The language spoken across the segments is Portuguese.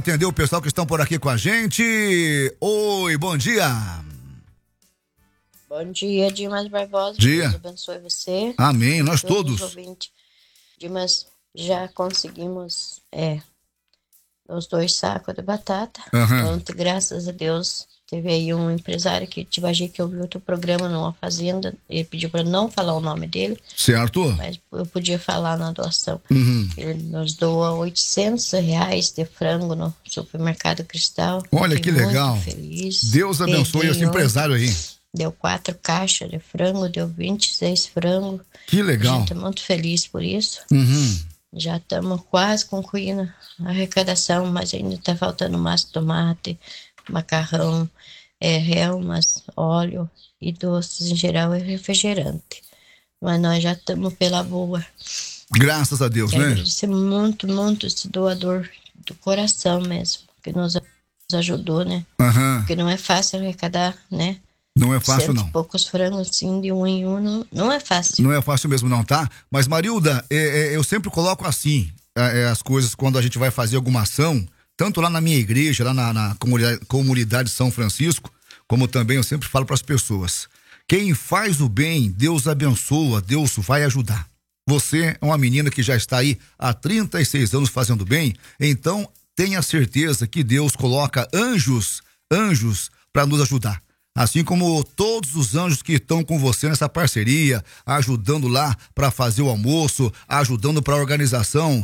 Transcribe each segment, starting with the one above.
Entendeu o pessoal que estão por aqui com a gente? Oi, bom dia. Bom dia, Dimas Barbosa. Dia. Deus abençoe você. Amém, nós todos. Dimas, já conseguimos os 2 sacos de batata. Ontem, graças a Deus, teve aí um empresário aqui de Tibagi que ouviu outro programa numa fazenda. Ele pediu para não falar o nome dele. Certo. Mas eu podia falar na doação. Ele nos doa R$800 de frango no supermercado Cristal. Olha que legal. Feliz. Deus abençoe esse empresário aí. Deu 4 caixas de frango, deu 26 frangos. Que legal. A gente tá muito feliz por isso. Já estamos quase concluindo a arrecadação, mas ainda tá faltando massa de tomate, macarrão, relmas, óleo e doces em geral e refrigerante. Mas nós já estamos pela boa. Graças a Deus, Quero né? agradecer muito, muito esse doador do coração mesmo, que nos ajudou, né? Porque não é fácil arrecadar, né? Não é fácil, não. Poucos frangos, assim, de um em um, não é fácil. Não é fácil mesmo, não, tá? Mas, Marilda, eu sempre coloco assim, as coisas quando a gente vai fazer alguma ação, tanto lá na minha igreja, lá na comunidade São Francisco, como também eu sempre falo para as pessoas. Quem faz o bem, Deus abençoa, Deus vai ajudar. Você é uma menina que já está aí há 36 anos fazendo bem, então tenha certeza que Deus coloca anjos para nos ajudar. Assim como todos os anjos que estão com você nessa parceria, ajudando lá para fazer o almoço, ajudando para a organização.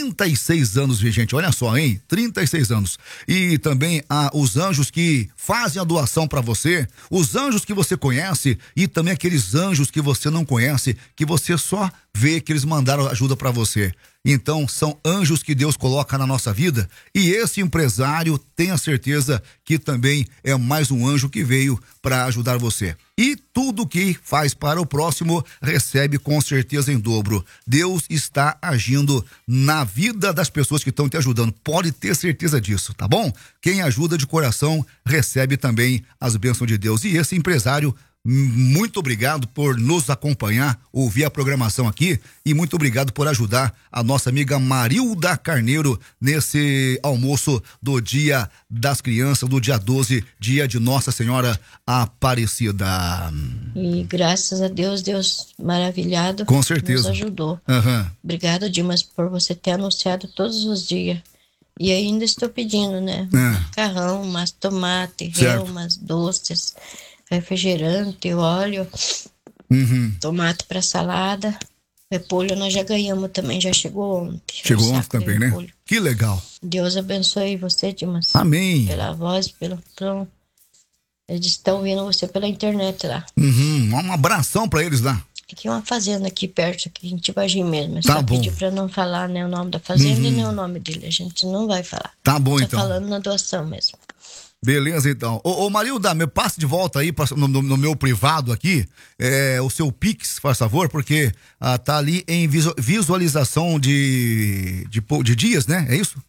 36 anos, gente, olha só, hein? 36 anos. E também os anjos que fazem a doação para você, os anjos que você conhece e também aqueles anjos que você não conhece, que você só vê que eles mandaram ajuda para você. Então, são anjos que Deus coloca na nossa vida e esse empresário, tenha certeza que também é mais um anjo que veio para ajudar você. E tudo que faz para o próximo, recebe com certeza em dobro. Deus está agindo na vida das pessoas que estão te ajudando. Pode ter certeza disso, tá bom? Quem ajuda de coração, recebe também as bênçãos de Deus. E esse empresário, muito obrigado por nos acompanhar, ouvir a programação aqui e muito obrigado por ajudar a nossa amiga Marilda Carneiro nesse almoço do Dia das Crianças, do dia 12, dia de Nossa Senhora Aparecida. E graças a Deus, Deus maravilhado, com certeza nos ajudou. Obrigado, Dimas, por você ter anunciado todos os dias. E ainda estou pedindo, né? Macarrão, mas tomate, relmas, doces, refrigerante, óleo, tomate para salada, repolho nós já ganhamos também, já chegou ontem. Chegou ontem também, né? Que legal. Deus abençoe você, Dimas. Amém. Pela voz, pelo tom. Eles estão ouvindo você pela internet lá. Um abração para eles lá. Aqui é uma fazenda aqui perto, aqui em Tibagi mesmo. Tá só bom. pedir para não falar, né, o nome da fazenda e nem o nome dele. A gente não vai falar. Tá bom, só então. falando na doação mesmo. Beleza, então. Ô Marilda, me passe de volta aí no meu privado aqui, o seu Pix, faz favor, porque tá ali em visualização de dias, né? É isso?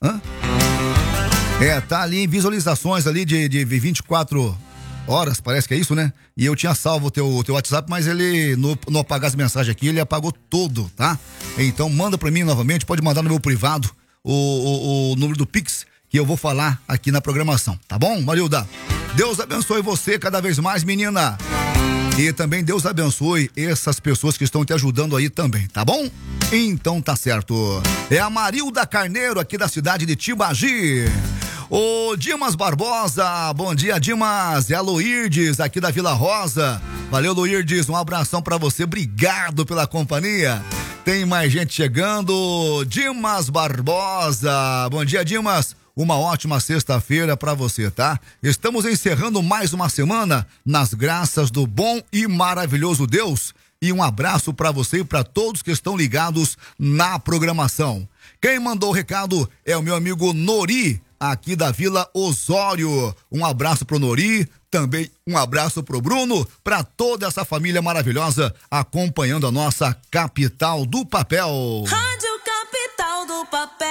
Tá ali em visualizações ali de 24 horas, parece que é isso, né? E eu tinha salvo o teu WhatsApp, mas ele, no apagar as mensagens aqui, ele apagou tudo, tá? Então manda pra mim novamente, pode mandar no meu privado o número do Pix, que eu vou falar aqui na programação, tá bom, Marilda? Deus abençoe você cada vez mais, menina. E também Deus abençoe essas pessoas que estão te ajudando aí também, tá bom? Então tá certo. É a Marilda Carneiro aqui da cidade de Tibagi. Ô Dimas Barbosa, bom dia, Dimas. É a Loirdes aqui da Vila Rosa. Valeu, Loirdes, um abração pra você, obrigado pela companhia. Tem mais gente chegando. Dimas Barbosa, bom dia, Dimas. Uma ótima sexta-feira pra você, tá? Estamos encerrando mais uma semana nas graças do bom e maravilhoso Deus. E um abraço pra você e pra todos que estão ligados na programação. Quem mandou o recado é o meu amigo Nori, aqui da Vila Osório. Um abraço pro Nori, também um abraço pro Bruno, pra toda essa família maravilhosa acompanhando a nossa Capital do Papel. Rádio Capital do Papel.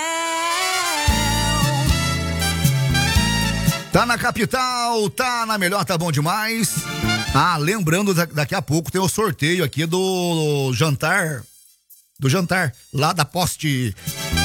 Tá na capital, tá na melhor, tá bom demais. Lembrando, daqui a pouco tem o sorteio aqui do jantar lá da Poste.